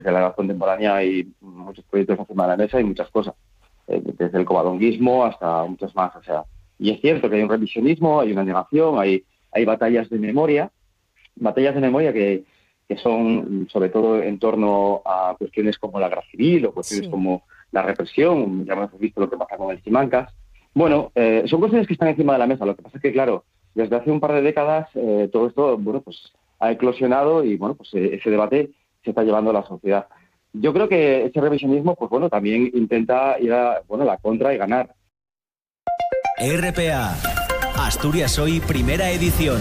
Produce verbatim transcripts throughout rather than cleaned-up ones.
En la edad contemporánea hay muchos proyectos encima de la mesa y muchas cosas, eh, desde el covadonguismo hasta muchos más. O sea, y es cierto que hay un revisionismo, hay una negación, hay, hay batallas de memoria, batallas de memoria que, que son sobre todo en torno a cuestiones como la guerra civil o cuestiones sí. como la represión. Ya hemos visto lo que pasa con el Simancas. Bueno, eh, son cuestiones que están encima de la mesa. Lo que pasa es que, claro, desde hace un par de décadas eh, todo esto, bueno, pues ha eclosionado y, bueno, pues eh, ese debate se está llevando a la sociedad. Yo creo que ese revisionismo, pues bueno, también intenta ir a, bueno, la contra y ganar. R P A, Asturias Hoy, primera edición.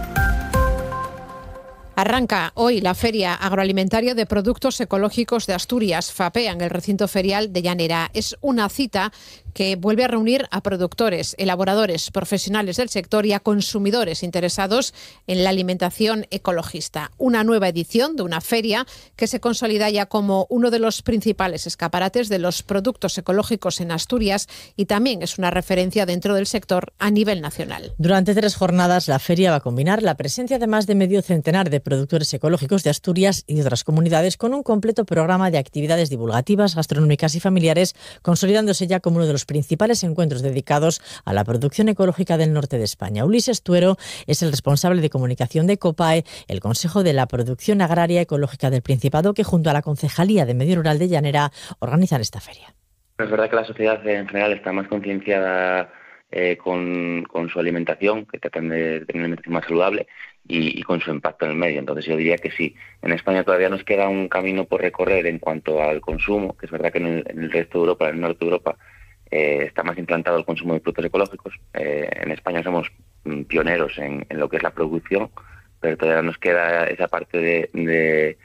Arranca hoy la Feria Agroalimentaria de Productos Ecológicos de Asturias, FAPEA, en el recinto ferial de Llanera. Es una cita que vuelve a reunir a productores, elaboradores, profesionales del sector y a consumidores interesados en la alimentación ecologista. Una nueva edición de una feria que se consolida ya como uno de los principales escaparates de los productos ecológicos en Asturias y también es una referencia dentro del sector a nivel nacional. Durante tres jornadas, la feria va a combinar la presencia de más de medio centenar de productores ecológicos de Asturias y de otras comunidades con un completo programa de actividades divulgativas, gastronómicas y familiares, consolidándose ya como uno de los principales encuentros dedicados a la producción ecológica del norte de España. Ulises Tuero es el responsable de comunicación de COPAE, el Consejo de la Producción Agraria Ecológica del Principado, que junto a la Concejalía de Medio Rural de Llanera organizan esta feria. Es verdad que la sociedad en general está más concienciada eh, con, con su alimentación, que tratan de tener una alimentación más saludable, y, y con su impacto en el medio. Entonces yo diría que sí. En España todavía nos queda un camino por recorrer en cuanto al consumo, que es verdad que en el, en el resto de Europa, en el norte de Europa, eh, está más implantado el consumo de productos ecológicos. Eh, en España somos mm, pioneros en, en lo que es la producción, pero todavía nos queda esa parte de, de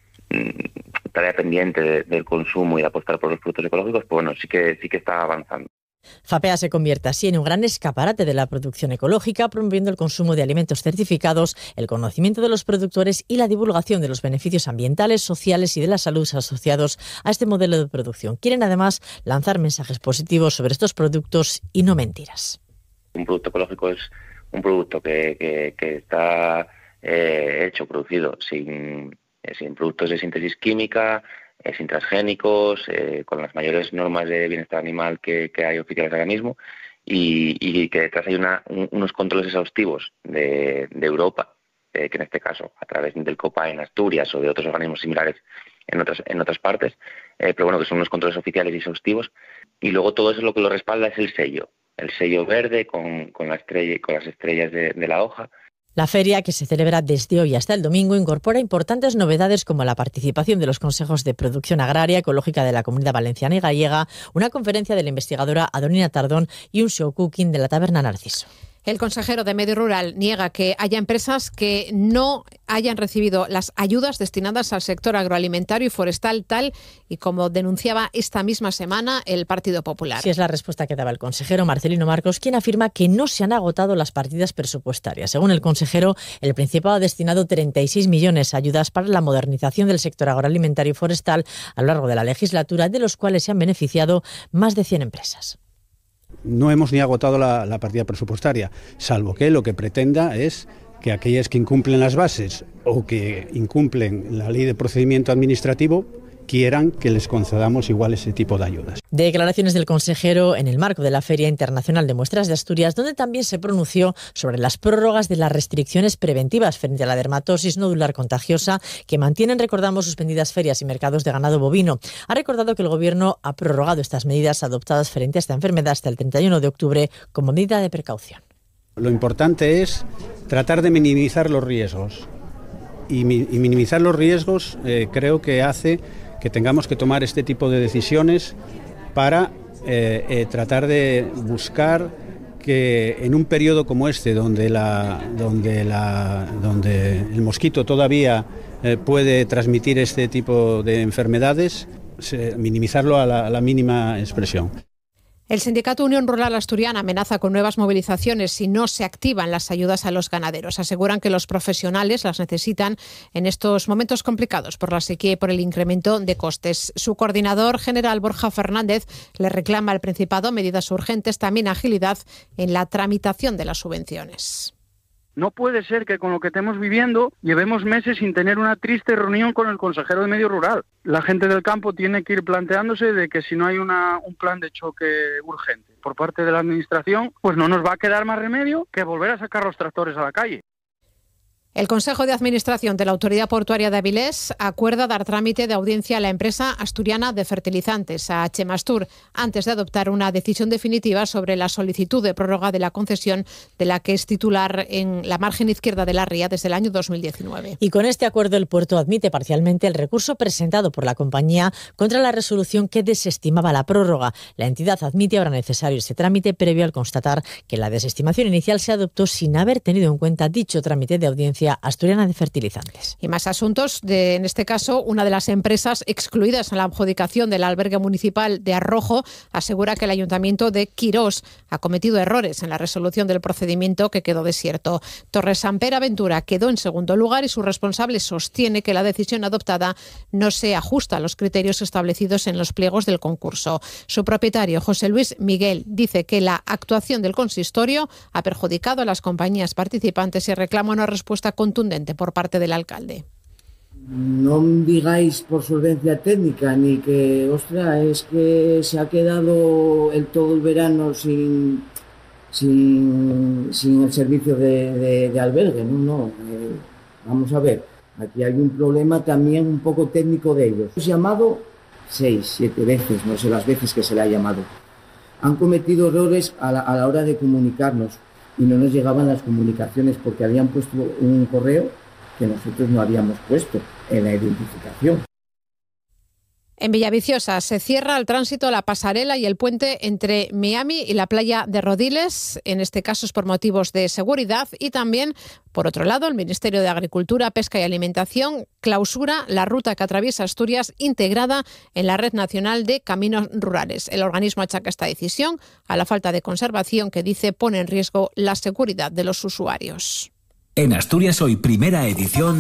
mm, tarea pendiente de, del consumo y de apostar por los productos ecológicos. Pues bueno, sí que sí que está avanzando. FAPEA se convierte así en un gran escaparate de la producción ecológica, promoviendo el consumo de alimentos certificados, el conocimiento de los productores y la divulgación de los beneficios ambientales, sociales y de la salud asociados a este modelo de producción. Quieren además lanzar mensajes positivos sobre estos productos y no mentiras. Un producto ecológico es un producto que, que, que está eh, hecho, producido sin, sin productos de síntesis química, Eh, sin transgénicos, eh, con las mayores normas de bienestar animal que, que hay oficiales ahora mismo y, y que detrás hay una, un, unos controles exhaustivos de, de Europa, eh, que en este caso a través del COPAE en Asturias o de otros organismos similares en otras en otras partes, eh, pero bueno, que son unos controles oficiales y exhaustivos, y luego todo eso lo que lo respalda es el sello, el sello verde con, con, la estrella, con las estrellas de, de la hoja. La feria, que se celebra desde hoy hasta el domingo, incorpora importantes novedades como la participación de los consejos de producción agraria ecológica de la Comunidad Valenciana y Gallega, una conferencia de la investigadora Adonina Tardón y un show cooking de la Taberna Narciso. El consejero de Medio Rural niega que haya empresas que no hayan recibido las ayudas destinadas al sector agroalimentario y forestal, tal y como denunciaba esta misma semana el Partido Popular. Sí, es la respuesta que daba el consejero Marcelino Marcos, quien afirma que no se han agotado las partidas presupuestarias. Según el consejero, el Principado ha destinado treinta y seis millones a ayudas para la modernización del sector agroalimentario y forestal a lo largo de la legislatura, de los cuales se han beneficiado más de cien empresas. No hemos ni agotado la, la partida presupuestaria, salvo que lo que pretenda es que aquellas que incumplen las bases o que incumplen la ley de procedimiento administrativo quieran que les concedamos igual ese tipo de ayudas. Declaraciones del consejero en el marco de la Feria Internacional de Muestras de Asturias, donde también se pronunció sobre las prórrogas de las restricciones preventivas frente a la dermatosis nodular contagiosa que mantienen, recordamos, suspendidas ferias y mercados de ganado bovino. Ha recordado que el Gobierno ha prorrogado estas medidas adoptadas frente a esta enfermedad hasta el treinta y uno de octubre como medida de precaución. Lo importante es tratar de minimizar los riesgos y, mi, y minimizar los riesgos eh, creo que hace que tengamos que tomar este tipo de decisiones para eh, eh, tratar de buscar que en un periodo como este, donde, la, donde, la, donde el mosquito todavía eh, puede transmitir este tipo de enfermedades, se, minimizarlo a la, a la mínima expresión. El sindicato Unión Rural Asturiana amenaza con nuevas movilizaciones si no se activan las ayudas a los ganaderos. Aseguran que los profesionales las necesitan en estos momentos complicados por la sequía y por el incremento de costes. Su coordinador general, Borja Fernández, le reclama al Principado medidas urgentes, también agilidad en la tramitación de las subvenciones. No puede ser que con lo que estemos viviendo llevemos meses sin tener una triste reunión con el consejero de Medio Rural. La gente del campo tiene que ir planteándose de que si no hay una, un plan de choque urgente por parte de la administración, pues no nos va a quedar más remedio que volver a sacar los tractores a la calle. El Consejo de Administración de la Autoridad Portuaria de Avilés acuerda dar trámite de audiencia a la empresa asturiana de fertilizantes, a Chemastur, antes de adoptar una decisión definitiva sobre la solicitud de prórroga de la concesión de la que es titular en la margen izquierda de la ría desde el año dos mil diecinueve. Y con este acuerdo el puerto admite parcialmente el recurso presentado por la compañía contra la resolución que desestimaba la prórroga. La entidad admite ahora necesario ese trámite previo al constatar que la desestimación inicial se adoptó sin haber tenido en cuenta dicho trámite de audiencia asturiana de fertilizantes. Y más asuntos, de, en este caso, una de las empresas excluidas en la adjudicación del albergue municipal de Arrojo asegura que el ayuntamiento de Quirós ha cometido errores en la resolución del procedimiento que quedó desierto. Torres Sampera Ventura quedó en segundo lugar y su responsable sostiene que la decisión adoptada no se ajusta a los criterios establecidos en los pliegos del concurso. Su propietario, José Luis Miguel, dice que la actuación del consistorio ha perjudicado a las compañías participantes y reclama una respuesta contundente por parte del alcalde. No digáis por solvencia técnica ni que, ostras, es que se ha quedado el todo el verano sin sin, sin el servicio de, de, de albergue, no, no. Eh, vamos a ver, aquí hay un problema también un poco técnico de ellos. Hemos llamado seis, siete veces, no sé las veces que se le ha llamado. Han cometido errores a la, a la hora de comunicarnos y no nos llegaban las comunicaciones porque habían puesto un correo que nosotros no habíamos puesto en la identificación. En Villaviciosa se cierra el tránsito a la pasarela y el puente entre Miami y la playa de Rodiles. En este caso es por motivos de seguridad y también, por otro lado, el Ministerio de Agricultura, Pesca y Alimentación clausura la ruta que atraviesa Asturias integrada en la Red Nacional de Caminos Rurales. El organismo achaca esta decisión a la falta de conservación que dice pone en riesgo la seguridad de los usuarios. En Asturias Hoy, primera edición,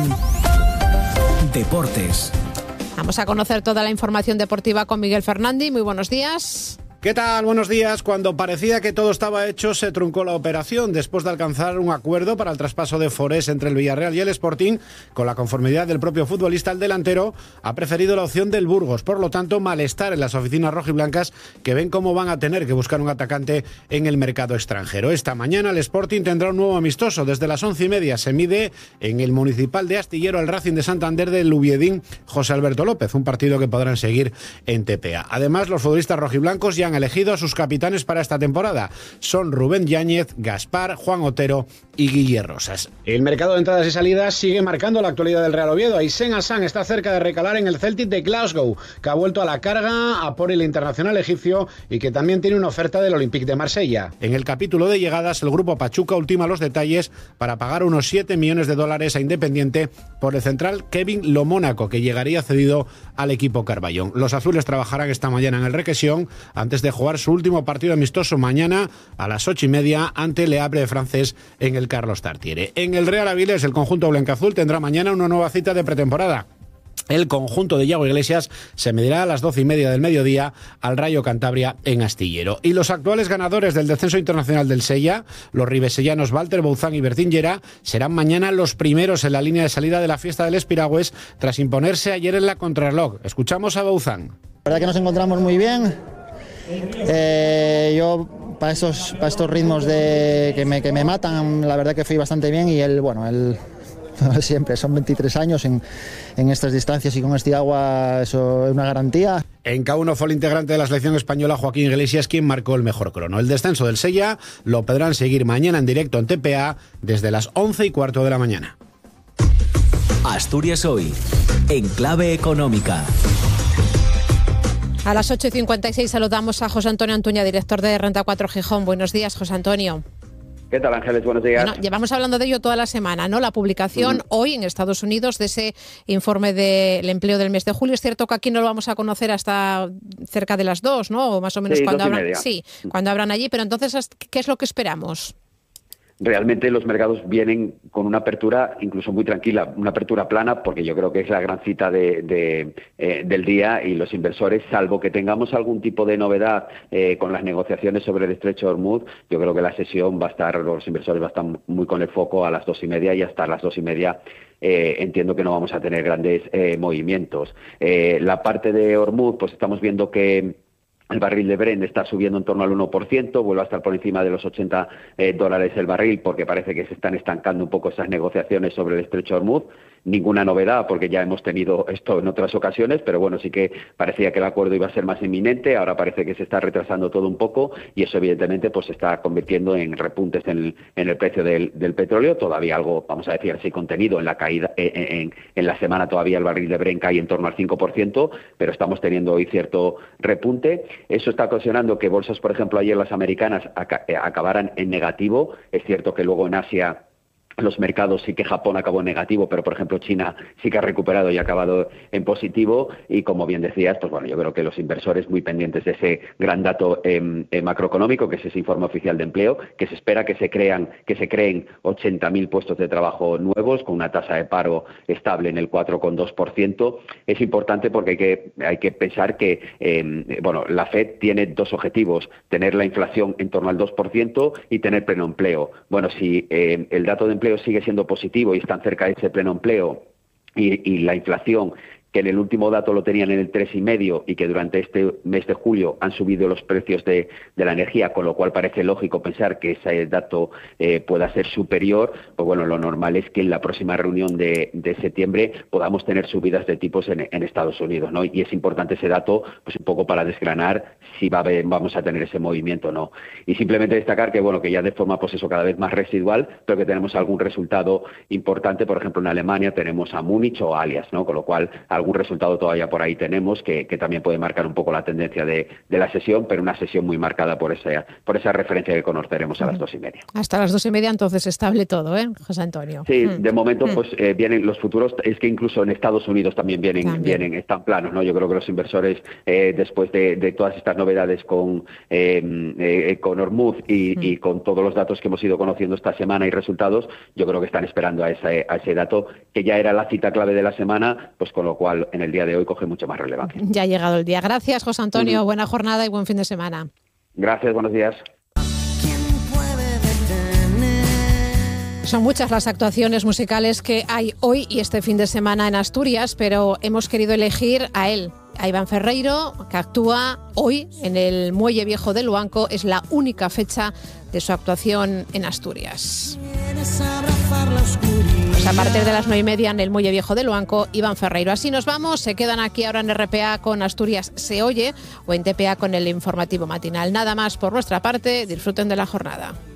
Deportes. Vamos a conocer toda la información deportiva con Miguel Fernández. Muy buenos días. ¿Qué tal? Buenos días. Cuando parecía que todo estaba hecho, se truncó la operación después de alcanzar un acuerdo para el traspaso de Forés entre el Villarreal y el Sporting. Con la conformidad del propio futbolista, el delantero ha preferido la opción del Burgos. Por lo tanto, malestar en las oficinas rojiblancas que ven cómo van a tener que buscar un atacante en el mercado extranjero. Esta mañana el Sporting tendrá un nuevo amistoso. Desde las once y media se mide en el Municipal de Astillero al Racing de Santander del Lubiedín José Alberto López, un partido que podrán seguir en T P A. Además, los futbolistas rojiblancos ya han elegido a sus capitanes para esta temporada. Son Rubén Yáñez, Gaspar, Juan Otero y Guille Rosas. El mercado de entradas y salidas sigue marcando la actualidad del Real Oviedo. Aysén Hassan está cerca de recalar en el Celtic de Glasgow, que ha vuelto a la carga a por el internacional egipcio y que también tiene una oferta del Olympique de Marsella. En el capítulo de llegadas, el grupo Pachuca ultima los detalles para pagar unos siete millones de dólares a Independiente por el central Kevin Lomónaco, que llegaría cedido al equipo Carballón. Los azules trabajarán esta mañana en el Requesión antes de jugar su último partido amistoso mañana a las ocho y media ante Le Havre francés en el Carlos Tartiere. En el Real Avilés, el conjunto blancaazul tendrá mañana una nueva cita de pretemporada. El conjunto de Iago Iglesias se medirá a las doce y media del mediodía al Rayo Cantabria en Astillero. Y los actuales ganadores del descenso internacional del Sella, los ribesellanos Walter Bouzán y Bertín Llera, serán mañana los primeros en la línea de salida de la fiesta del Espiragües tras imponerse ayer en la contrarreloj. Escuchamos a Bouzán. La verdad que nos encontramos muy bien. Eh, yo para estos, para estos ritmos de que me, que me matan, la verdad que fui bastante bien y él, bueno, él siempre son veintitrés años en, en estas distancias y con este agua eso es una garantía. En K uno fue el integrante de la selección española Joaquín Iglesias quien marcó el mejor crono. El descenso del Sella lo podrán seguir mañana en directo en T P A desde las once y cuarto de la mañana. Asturias Hoy, en clave económica. A las ocho y cincuenta y seis saludamos a José Antonio Antuña, director de Renta cuatro Gijón. Buenos días, José Antonio. ¿Qué tal, Ángeles? Buenos días. Bueno, llevamos hablando de ello toda la semana, ¿no? La publicación uh-huh. hoy en Estados Unidos de ese informe del empleo del mes de julio. Es cierto que aquí no lo vamos a conocer hasta cerca de las dos, ¿no? O más o menos sí, cuando dos y abran, media. sí, cuando abran allí. Pero entonces, ¿qué es lo que esperamos? realmente los mercados vienen con una apertura incluso muy tranquila, una apertura plana, porque yo creo que es la gran cita de, de, eh, del día, y los inversores, salvo que tengamos algún tipo de novedad eh, con las negociaciones sobre el estrecho de Hormuz, yo creo que la sesión va a estar, los inversores van a estar muy con el foco a las dos y media, y hasta las dos y media Eh, entiendo que no vamos a tener grandes eh, movimientos. Eh, la parte de Hormuz, pues estamos viendo que el barril de Brent está subiendo en torno al uno por ciento, vuelve a estar por encima de los ochenta eh, dólares el barril, porque parece que se están estancando un poco esas negociaciones sobre el estrecho de Hormuz. Ninguna novedad, porque ya hemos tenido esto en otras ocasiones, pero bueno, sí que parecía que el acuerdo iba a ser más inminente, ahora parece que se está retrasando todo un poco, y eso evidentemente pues se está convirtiendo en repuntes en el, en el precio del, del petróleo. Todavía algo, vamos a decir así, contenido en la caída, en, en, en la semana todavía el barril de Brent cae en torno al cinco por ciento, pero estamos teniendo hoy cierto repunte. Eso está ocasionando que bolsas, por ejemplo, ayer las americanas acabaran en negativo. Es cierto que luego en Asia los mercados, sí que Japón acabó en negativo, pero por ejemplo China sí que ha recuperado y ha acabado en positivo, y como bien decías, pues bueno, yo creo que los inversores muy pendientes de ese gran dato eh, eh, macroeconómico, que es ese informe oficial de empleo, que se espera que se crean, que se creen ochenta mil puestos de trabajo nuevos, con una tasa de paro estable en el cuatro coma dos por ciento. Es importante porque hay que, hay que pensar que eh, bueno, la Fed tiene dos objetivos: tener la inflación en torno al dos por ciento y tener pleno empleo. Bueno, si eh, el dato de empleo sigue siendo positivo y están cerca de ese pleno empleo, y, y la inflación, que en el último dato lo tenían en el tres coma cinco, y que durante este mes de julio han subido los precios de, de la energía, con lo cual parece lógico pensar que ese dato eh, pueda ser superior, pues bueno, lo normal es que en la próxima reunión de, de septiembre podamos tener subidas de tipos en, en Estados Unidos, ¿no? Y es importante ese dato, pues un poco para desgranar si va a haber, vamos a tener ese movimiento o no. Y simplemente destacar que, bueno, que ya de forma, pues eso, cada vez más residual, pero que tenemos algún resultado importante. Por ejemplo, en Alemania tenemos a Múnich o Alias, ¿no? Con lo cual, algún resultado todavía por ahí tenemos que, que también puede marcar un poco la tendencia de, de la sesión, pero una sesión muy marcada por esa, por esa referencia que conoceremos a las dos y media. Hasta las dos y media, entonces, estable todo, ¿eh, José Antonio? Sí, mm. de momento, mm. pues eh, vienen los futuros, es que incluso en Estados Unidos también vienen, también. vienen están planos, ¿no? Yo creo que los inversores, eh, después de, de todas estas novedades con, eh, eh, con Hormuz y, mm. y con todos los datos que hemos ido conociendo esta semana y resultados, yo creo que están esperando a ese, a ese dato, que ya era la cita clave de la semana, pues con lo cual en el día de hoy coge mucha más relevancia. Ya ha llegado el día. Gracias, José Antonio. Uh-huh. Buena jornada y buen fin de semana. Gracias, buenos días. Son muchas las actuaciones musicales que hay hoy y este fin de semana en Asturias, pero hemos querido elegir a él, a Iván Ferreiro, que actúa hoy en el Muelle Viejo de Luanco. Es la única fecha de su actuación en Asturias. Pues a partir de las nueve y media en el Muelle Viejo de Luanco, Iván Ferreiro. Así nos vamos, se quedan aquí ahora en R P A con Asturias Se Oye, o en T P A con el informativo matinal. Nada más por nuestra parte, disfruten de la jornada.